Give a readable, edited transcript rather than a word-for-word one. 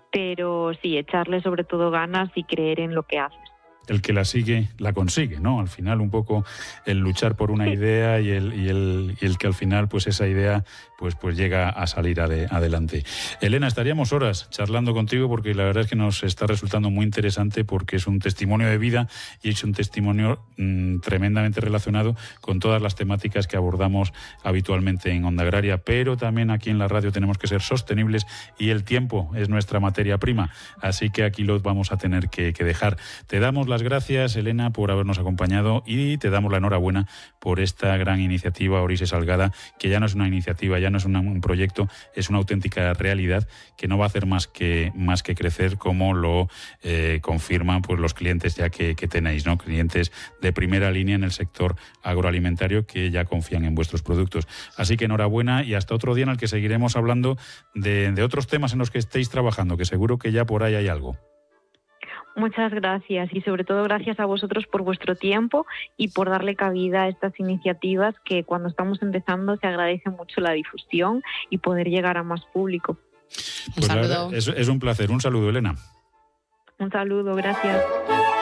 pero sí, echarle sobre todo ganas y creer en lo que haces. El que la sigue, la consigue, ¿no? Al final un poco el luchar por una idea y el que al final pues esa idea pues llega a salir adelante. Elena, estaríamos horas charlando contigo porque la verdad es que nos está resultando muy interesante porque es un testimonio de vida y es un testimonio tremendamente relacionado con todas las temáticas que abordamos habitualmente en Onda Agraria, pero también aquí en la radio tenemos que ser sostenibles y el tiempo es nuestra materia prima, así que aquí lo vamos a tener que dejar. Te damos las gracias, Elena, por habernos acompañado y te damos la enhorabuena por esta gran iniciativa Orixe Salgada, que ya no es una iniciativa, ya no es un proyecto, es una auténtica realidad que no va a hacer más que crecer, como lo confirman pues los clientes ya que tenéis, ¿no? Clientes de primera línea en el sector agroalimentario que ya confían en vuestros productos. Así que enhorabuena y hasta otro día en el que seguiremos hablando de otros temas en los que estéis trabajando, que seguro que ya por ahí hay algo. Muchas gracias y sobre todo gracias a vosotros por vuestro tiempo y por darle cabida a estas iniciativas que cuando estamos empezando se agradece mucho la difusión y poder llegar a más público. Pues un saludo. Es un placer. Un saludo, Elena. Un saludo, gracias.